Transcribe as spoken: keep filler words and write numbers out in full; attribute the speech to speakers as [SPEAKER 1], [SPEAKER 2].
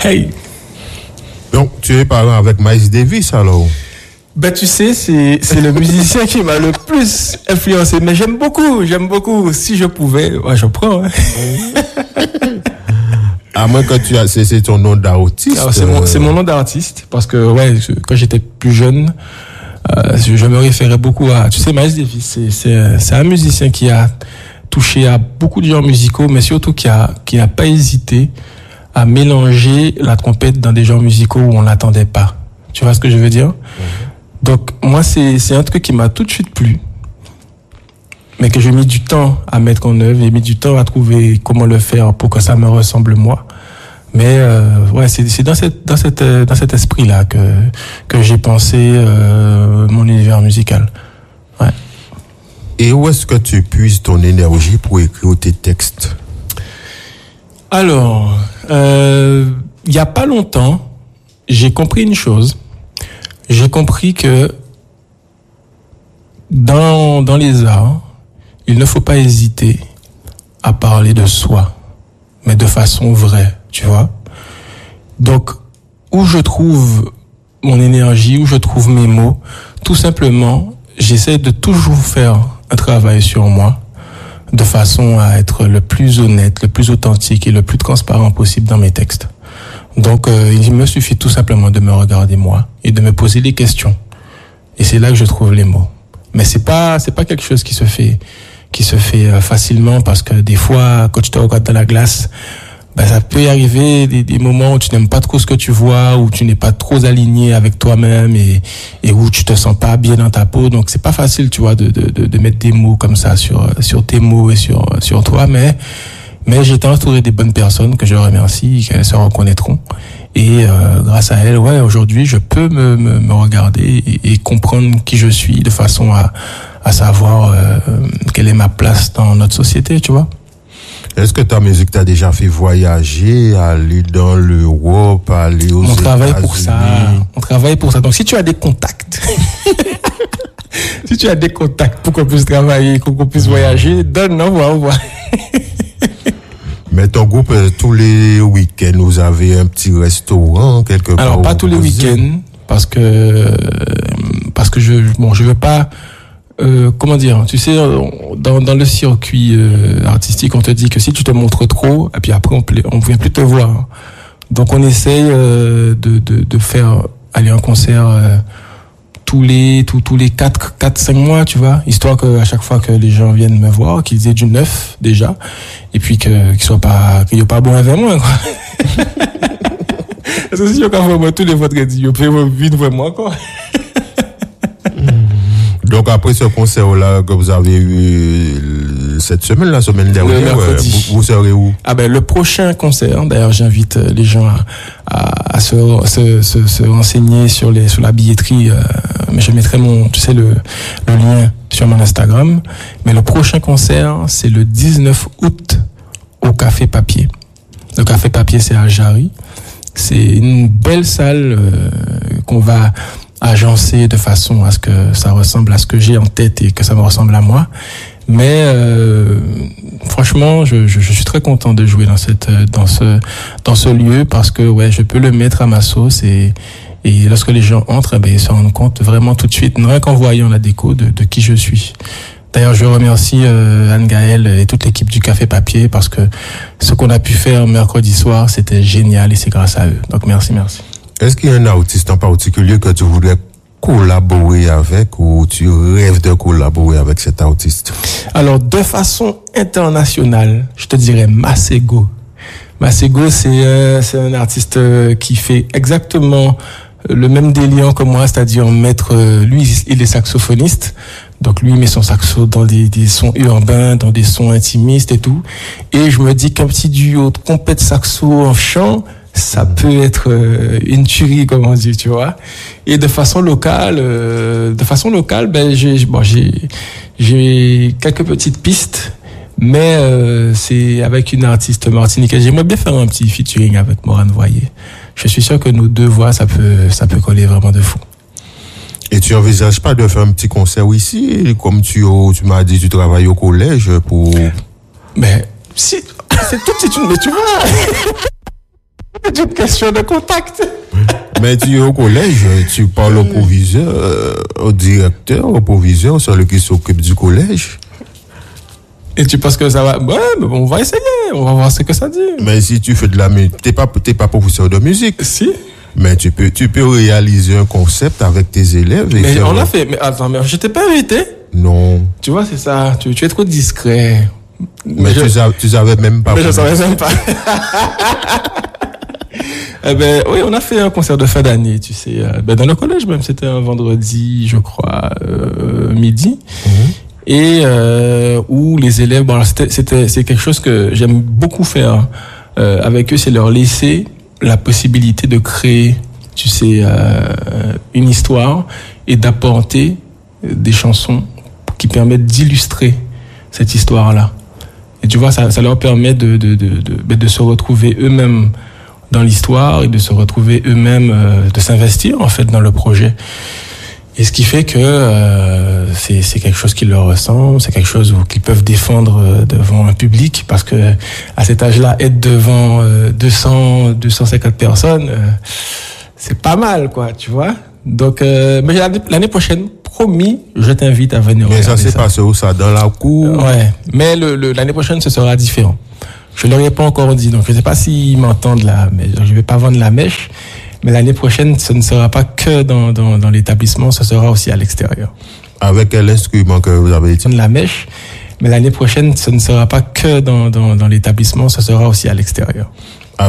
[SPEAKER 1] Hey.
[SPEAKER 2] Donc, tu es parent avec Miles Davis alors?
[SPEAKER 1] Ben, tu sais, c'est, c'est le musicien qui m'a le plus influencé. Mais j'aime beaucoup, j'aime beaucoup. Si je pouvais, ouais, je prends. Hein.
[SPEAKER 2] À moins que tu as, c'est, c'est ton nom d'artiste.
[SPEAKER 1] Alors, c'est mon, c'est mon nom d'artiste. Parce que, ouais, je, quand j'étais plus jeune, euh, je, je me référais beaucoup à, tu sais, Miles Davis, c'est, c'est, c'est un musicien qui a touché à beaucoup de genres musicaux, mais surtout qui a, qui n'a pas hésité à mélanger la trompette dans des genres musicaux où on l'attendait pas. Tu vois ce que je veux dire? Mm-hmm. Donc, moi, c'est, c'est un truc qui m'a tout de suite plu, mais que j'ai mis du temps à mettre en œuvre, j'ai mis du temps à trouver comment le faire pour que ça me ressemble moi. Mais, euh, ouais, c'est, c'est dans cette, dans cette, dans cet esprit-là que, que j'ai pensé, euh, mon univers musical. Ouais.
[SPEAKER 2] Et où est-ce que tu puises ton énergie pour écrire tes textes?
[SPEAKER 1] Alors, euh, il y a pas longtemps, j'ai compris une chose. J'ai compris que dans, dans les arts, il ne faut pas hésiter à parler de soi, mais de façon vraie, tu vois. Donc, où je trouve mon énergie, où je trouve mes mots, tout simplement, j'essaie de toujours faire un travail sur moi, de façon à être le plus honnête, le plus authentique et le plus transparent possible dans mes textes. Donc, euh, il me suffit tout simplement de me regarder moi et de me poser des questions. Et c'est là que je trouve les mots. Mais c'est pas, c'est pas quelque chose qui se fait, qui se fait euh, facilement parce que des fois, quand tu te regardes dans la glace, ben, ça peut y arriver des, des moments où tu n'aimes pas trop ce que tu vois, où tu n'es pas trop aligné avec toi-même et, et où tu te sens pas bien dans ta peau. Donc, c'est pas facile, tu vois, de, de, de, de mettre des mots comme ça sur, sur tes mots et sur, sur toi, mais, Mais j'ai été entouré des bonnes personnes que je remercie, qu'elles se reconnaîtront. Et euh, grâce à elles, ouais, aujourd'hui, je peux me, me, me regarder et, et comprendre qui je suis de façon à, à savoir euh, quelle est ma place dans notre société, tu vois.
[SPEAKER 2] Est-ce que ta musique t'a déjà fait voyager, aller dans l'Europe, aller aux États-Unis?
[SPEAKER 1] On travaille pour ça. On travaille pour ça. Donc, si tu as des contacts, si tu as des contacts pour qu'on puisse travailler, qu'on puisse voyager, donne, on va, on va.
[SPEAKER 2] Mais ton groupe, tous les week-ends, vous avez un petit restaurant quelque part?
[SPEAKER 1] Alors, pas tous les week-ends, parce que, parce que je, bon, je veux pas, euh, comment dire, tu sais, dans, dans le circuit euh, artistique, on te dit que si tu te montres trop, et puis après, on on vient plus te voir. Donc, on essaye euh, de, de, de faire aller un concert euh, tous les tous tous les quatre quatre cinq mois, tu vois, histoire que à chaque fois que les gens viennent me voir, qu'ils aient du neuf déjà, et puis que qu'ils soient pas qu'il y ait pas bon avec moi, quoi. Parce que si on quand moi tous les vendredis, on peut venir voir moi, quoi.
[SPEAKER 2] Donc après ce concert-là que vous avez eu cette semaine, la semaine dernière, vous, vous serez où? Ah
[SPEAKER 1] ben le prochain concert, d'ailleurs j'invite les gens à, à, à se, se, se, se renseigner sur les sur la billetterie, euh, mais je mettrai mon, tu sais le, le lien sur mon Instagram. Mais le prochain concert, c'est le dix-neuf août au Café Papier. Le Café Papier, c'est à Jarry. C'est une belle salle euh, qu'on va agencé de façon à ce que ça ressemble à ce que j'ai en tête et que ça me ressemble à moi. Mais euh, franchement, je, je, je suis très content de jouer dans cette dans ce dans ce lieu parce que ouais, je peux le mettre à ma sauce et et lorsque les gens entrent, eh ben, ils se rendent compte vraiment tout de suite, rien qu'en voyant la déco, de, de qui je suis. D'ailleurs, je remercie euh, Anne-Gaëlle et toute l'équipe du Café Papier parce que ce qu'on a pu faire mercredi soir, c'était génial et c'est grâce à eux. Donc merci, merci.
[SPEAKER 2] Est-ce qu'il y a un artiste en particulier que tu voudrais collaborer avec ou tu rêves de collaborer avec cet artiste?
[SPEAKER 1] Alors, de façon internationale, je te dirais Masego. Masego, c'est, euh, c'est un artiste euh, qui fait exactement le même délire que moi, c'est-à-dire mettre, euh, lui, il est saxophoniste. Donc lui, il met son saxo dans des, des sons urbains, dans des sons intimistes et tout. Et je me dis qu'un petit duo de compète saxo en chant, ça peut être euh, une tuerie, comme on dit, tu vois. Et de façon locale, euh, de façon locale, ben j'ai, bon, j'ai, j'ai quelques petites pistes, mais euh, c'est avec une artiste martiniquaise. J'aimerais bien faire un petit featuring avec Morane Voyer. Je suis sûr que nos deux voix, ça peut, ça peut coller vraiment de fou.
[SPEAKER 2] Et tu envisages pas de faire un petit concert ici, comme tu, tu m'as dit, tu travailles au collège pour.
[SPEAKER 1] Mais si, c'est tout, c'est une, mais tu vois. c'est une question de contact.
[SPEAKER 2] Mais tu es au collège, tu parles au proviseur, euh, au directeur, au proviseur, celui qui s'occupe du collège.
[SPEAKER 1] Et tu penses que ça va? Ouais, mais bon, on va essayer, on va voir ce que ça dit.
[SPEAKER 2] Mais si tu fais de la musique, t'es pas, t'es pas professeur de musique.
[SPEAKER 1] Si.
[SPEAKER 2] Mais tu peux, tu peux réaliser un concept avec tes élèves. Et
[SPEAKER 1] mais
[SPEAKER 2] faire...
[SPEAKER 1] on l'a fait. Mais attends, mais je t'ai pas invité.
[SPEAKER 2] Non.
[SPEAKER 1] Tu vois, c'est ça. Tu, tu es trop discret.
[SPEAKER 2] Mais,
[SPEAKER 1] mais
[SPEAKER 2] tu,
[SPEAKER 1] je...
[SPEAKER 2] savais, tu savais même pas.
[SPEAKER 1] Mais je savais même pas. Eh ben, oui, on a fait un concert de fin d'année, tu sais. Euh, ben, dans le collège même, c'était un vendredi, je crois, euh, midi. Mm-hmm. Et euh, où les élèves, bon, alors c'était, c'était, c'est quelque chose que j'aime beaucoup faire euh, avec eux, c'est leur laisser la possibilité de créer, tu sais, euh, une histoire et d'apporter des chansons qui permettent d'illustrer cette histoire-là. Et tu vois, ça, ça leur permet de, de, de, de, de se retrouver eux-mêmes dans l'histoire et de se retrouver eux-mêmes, euh, de s'investir en fait dans le projet. Et ce qui fait que euh, c'est, c'est quelque chose qui leur ressemble, c'est quelque chose qu'ils peuvent défendre euh, devant un public, parce que à cet âge-là, être devant euh, deux cents, deux cent cinquante personnes, euh, c'est pas mal, quoi, tu vois. Donc, euh, mais l'année, l'année prochaine, promis, je t'invite à venir.
[SPEAKER 2] Mais ça s'est passé où ça? Dans la cour?
[SPEAKER 1] Ouais. Mais le, le, l'année prochaine, ce sera différent. Je ne leur ai pas encore dit, donc je ne sais pas s'ils m'entendent là, mais je ne vais pas vendre la mèche. Mais l'année prochaine, ce ne sera pas que dans, dans, dans l'établissement, ce sera aussi à l'extérieur.
[SPEAKER 2] Avec quel instrument que vous avez dit?
[SPEAKER 1] La mèche. Mais l'année prochaine, ce ne sera pas que dans, dans, dans l'établissement, ce sera aussi à l'extérieur.